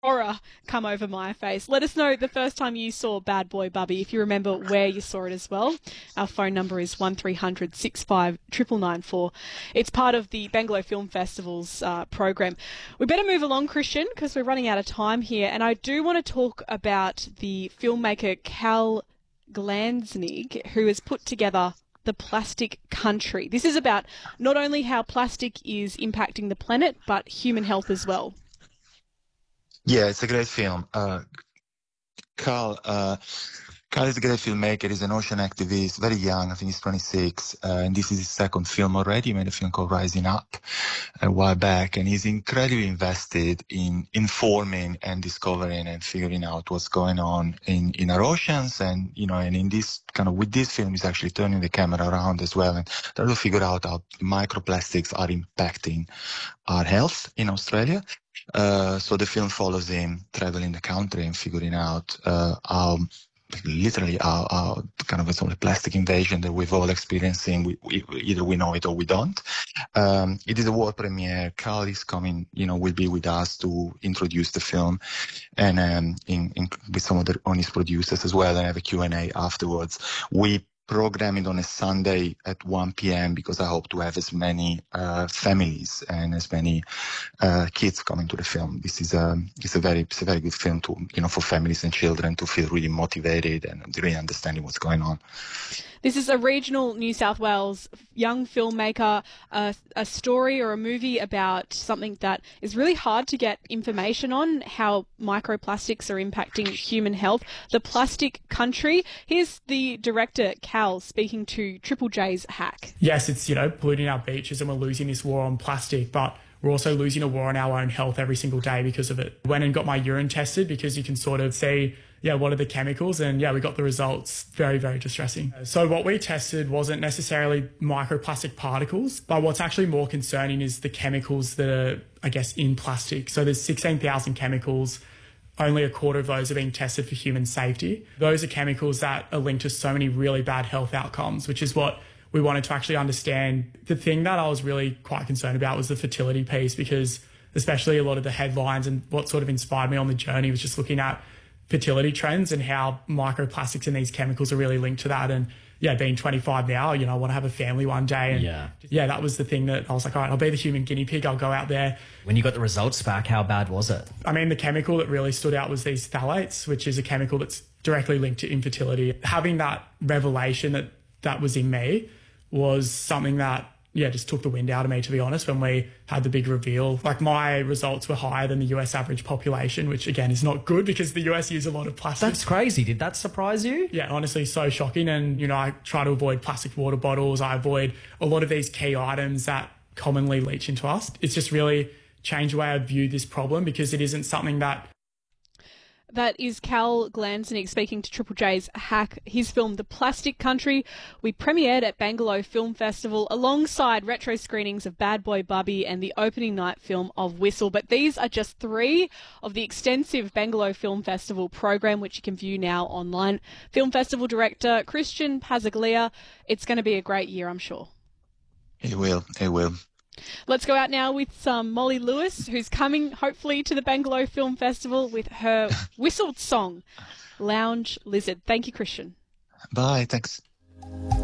horror come over my face. Let us know the first time you saw Bad Boy Bubby, if you remember where you saw it as well. Our phone number is 1300 65 99994. It's part of the Bangalow Film Festival's program. We better move along, Christian, because we're running out of time here. And I do want to talk about the filmmaker Cal Glansnig, who has put together The Plastic Country. This is about not only how plastic is impacting the planet, but human health as well. Yeah, it's a great film. Carl is a great filmmaker. He's an ocean activist, very young. I think he's 26. And this is his second film already. He made a film called Rising Up a while back. And he's incredibly invested in informing and discovering and figuring out what's going on in our oceans. And, and in this with this film, he's actually turning the camera around as well and trying to figure out how microplastics are impacting our health in Australia. So the film follows him traveling the country and figuring out how some of the plastic invasion that we've all experiencing. Either we know it or we don't. It is a world premiere. Carl is coming, will be with us to introduce the film and with some of on his producers as well, and have a Q&A afterwards. We program it on a Sunday at 1 p.m. because I hope to have as many families and as many kids coming to the film. This is it's a very good film to for families and children to feel really motivated and really understanding what's going on. This is a regional New South Wales young filmmaker, a story or a movie about something that is really hard to get information on, how microplastics are impacting human health. The Plastic Country. Here's the director, Cal, speaking to Triple J's Hack. Yes, it's, polluting our beaches and we're losing this war on plastic, but we're also losing a war on our own health every single day because of it. Went and got my urine tested because you can sort of see what are the chemicals? And we got the results. Very, very distressing. So what we tested wasn't necessarily microplastic particles, but what's actually more concerning is the chemicals that are, in plastic. So there's 16,000 chemicals. Only a quarter of those are being tested for human safety. Those are chemicals that are linked to so many really bad health outcomes, which is what we wanted to actually understand. The thing that I was really quite concerned about was the fertility piece, because especially a lot of the headlines and what sort of inspired me on the journey was just looking at fertility trends and how microplastics and these chemicals are really linked to that. And being 25 now, I want to have a family one day. And that was the thing that I was like, all right, I'll be the human guinea pig. I'll go out there. When you got the results back, how bad was it? The chemical that really stood out was these phthalates, which is a chemical that's directly linked to infertility. Having that revelation that was in me was something that just took the wind out of me, to be honest, when we had the big reveal. My results were higher than the US average population, which again is not good because the US use a lot of plastic. That's crazy. Did that surprise you? Yeah, honestly, so shocking. And, I try to avoid plastic water bottles. I avoid a lot of these key items that commonly leach into us. It's just really changed the way I view this problem, because it isn't something that... That is Cal Glansnig speaking to Triple J's Hack. His film, The Plastic Country, we premiered at Bangalow Film Festival alongside retro screenings of Bad Boy Bubby and the opening night film of Whistle. But these are just 3 of the extensive Bangalow Film Festival program, which you can view now online. Film Festival Director Christian Pazaglia. It's going to be a great year, I'm sure. It will. Let's go out now with some Molly Lewis, who's coming hopefully to the Bangalow Film Festival with her whistled song, Lounge Lizard. Thank you, Christian. Bye, thanks.